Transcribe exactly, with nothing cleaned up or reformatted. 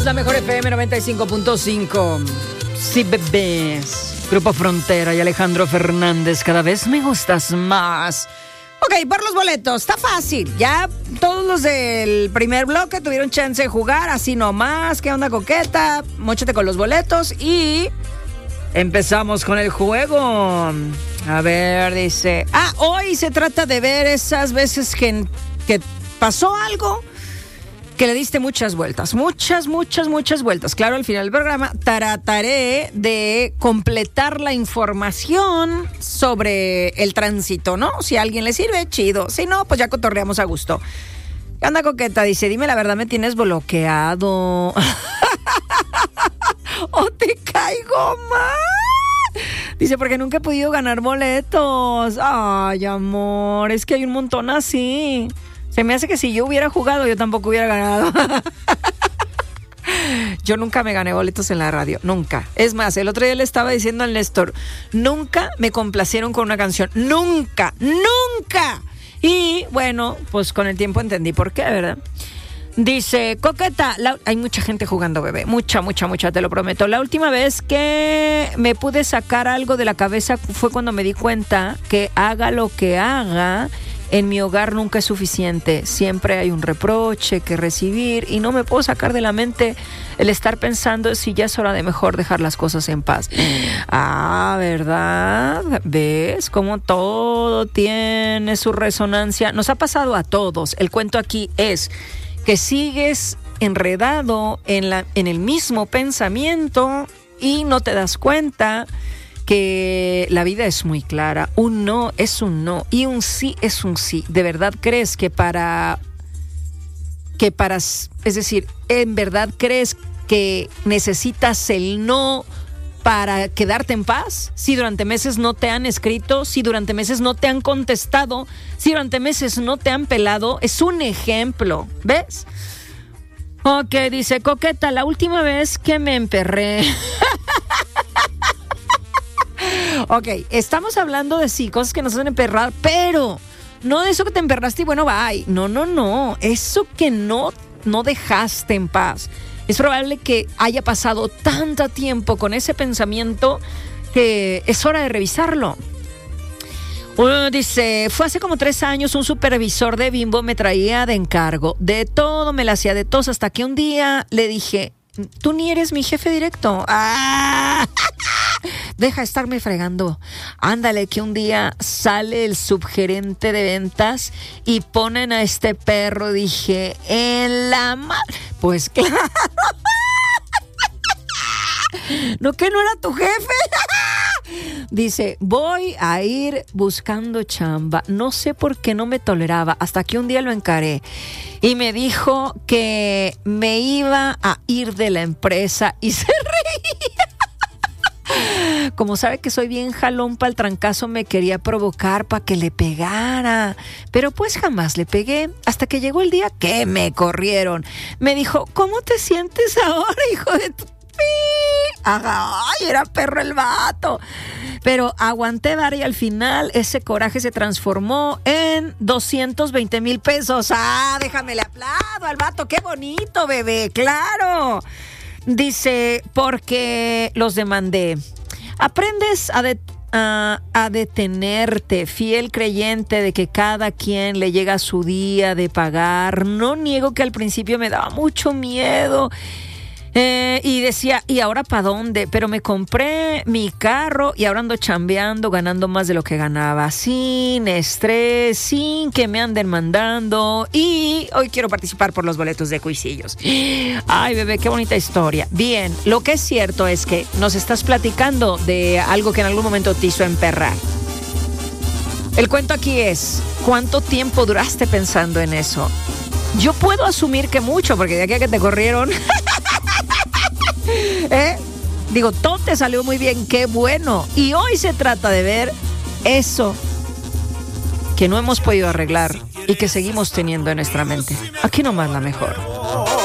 La mejor F M noventa y cinco punto cinco. Sí, bebés. Grupo Frontera y Alejandro Fernández. Cada vez me gustas más. Ok, por los boletos. Está fácil. Ya todos los del primer bloque tuvieron chance de jugar. Así nomás. ¿Qué onda, coqueta? Móchate con los boletos. Y empezamos con el juego. A ver, dice... Ah, hoy se trata de ver esas veces que, que pasó algo... que le diste muchas vueltas, muchas, muchas, muchas vueltas. Claro, al final del programa trataré de completar la información sobre el tránsito, ¿no? Si a alguien le sirve, chido. Si no, pues ya cotorreamos a gusto. ¿Qué onda, coqueta? Dice, dime la verdad, me tienes bloqueado. ¿O te caigo mal? Dice, porque nunca he podido ganar boletos. Ay, amor, es que hay un montón así. Se me hace que si yo hubiera jugado, yo tampoco hubiera ganado. Yo nunca me gané boletos en la radio, nunca. Es más, el otro día le estaba diciendo al Néstor, nunca me complacieron con una canción, nunca, nunca. Y bueno, pues con el tiempo entendí por qué, ¿verdad? Dice, coqueta, la... hay mucha gente jugando, bebé, mucha, mucha, mucha, te lo prometo. La última vez que me pude sacar algo de la cabeza fue cuando me di cuenta que haga lo que haga, en mi hogar nunca es suficiente. Siempre hay un reproche que recibir y no me puedo sacar de la mente el estar pensando si ya es hora de mejor dejar las cosas en paz. Ah, ¿verdad? ¿Ves cómo todo tiene su resonancia? Nos ha pasado a todos. El cuento aquí es que sigues enredado en, la, en el mismo pensamiento y no te das cuenta que la vida es muy clara. Un no es un no y un sí es un sí. ¿De verdad crees que para... que para... es decir, ¿en verdad crees que necesitas el no para quedarte en paz? Si durante meses no te han escrito, si durante meses no te han contestado, si durante meses no te han pelado, es un ejemplo, ¿ves? Ok, dice, coqueta, la última vez que me emperré... Ok, estamos hablando de sí, cosas que nos hacen emperrar, pero no de eso que te emperraste y bueno, bye. No, no, no. Eso que no, no dejaste en paz. Es probable que haya pasado tanto tiempo con ese pensamiento que es hora de revisarlo. Uno dice, fue hace como tres años, un supervisor de Bimbo me traía de encargo. De todo, me la hacía de tos, hasta que un día le dije, tú ni eres mi jefe directo. ¡Ah! Deja de estarme fregando. Ándale, que un día sale el subgerente de ventas y ponen a este perro. Dije, en la ma... Pues claro. ¿No que no era tu jefe? Dice, voy a ir buscando chamba. No sé por qué no me toleraba, hasta que un día lo encaré y me dijo que me iba a ir de la empresa y se reía. Como sabe que soy bien jalón para el trancazo, me quería provocar para que le pegara. Pero pues jamás le pegué, hasta que llegó el día que me corrieron. Me dijo, ¿cómo te sientes ahora, hijo de tu... Ay, era perro el vato. Pero aguanté vara y al final ese coraje se transformó en doscientos veinte mil pesos. Ah, déjame le aplaudo al vato, qué bonito, bebé, claro. Dice, porque los demandé. Aprendes a, de, a, a detenerte, fiel creyente de que cada quien le llega su día de pagar. No niego que al principio me daba mucho miedo. Eh, y decía, ¿y ahora para dónde? Pero me compré mi carro y ahora ando chambeando, ganando más de lo que ganaba, sin estrés, sin que me anden mandando. Y hoy quiero participar por los boletos de Cuisillos. Ay, bebé, qué bonita historia. Bien, lo que es cierto es que nos estás platicando de algo que en algún momento te hizo emperrar. El cuento aquí es, ¿cuánto tiempo duraste pensando en eso? Yo puedo asumir que mucho, porque de aquí a que te corrieron... ¿Eh? Digo, todo te salió muy bien, qué bueno. Y hoy se trata de ver eso que no hemos podido arreglar y que seguimos teniendo en nuestra mente. Aquí nomás la mejor.